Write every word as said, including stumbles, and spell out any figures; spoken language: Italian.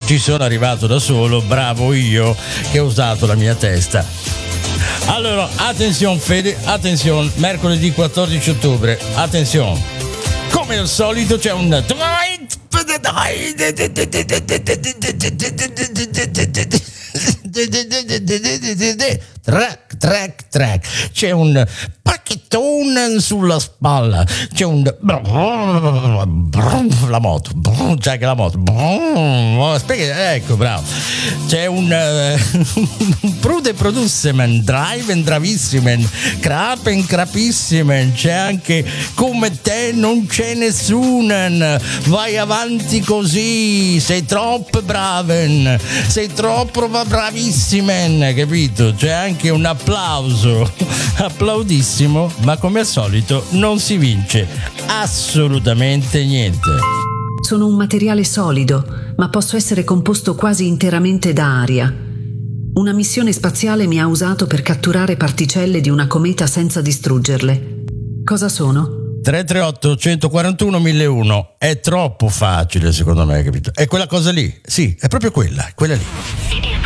Ci sono arrivato da solo, bravo io che ho usato la mia testa. Allora, attenzione Fede, attenzione, mercoledì quattordici ottobre, attenzione. Come al solito c'è un track track track, c'è un pacchettone sulla spalla, c'è un la moto, c'è anche la moto, spiega, ecco, bravo, c'è un prude produssemen, driven dravissimen, crapen crapissimen, c'è anche come te non c'è nessunen, vai avanti così, sei troppo braven, sei troppo bravissimen, capito? C'è anche un applauso, applaudissimo, ma come al solito non si vince assolutamente niente. Sono un materiale solido, ma posso essere composto quasi interamente da aria. Una missione spaziale mi ha usato per catturare particelle di una cometa senza distruggerle. Cosa sono? tre tre otto uno quattro uno mille uno, è troppo facile secondo me, capito? È quella cosa lì, sì, è proprio quella, quella lì.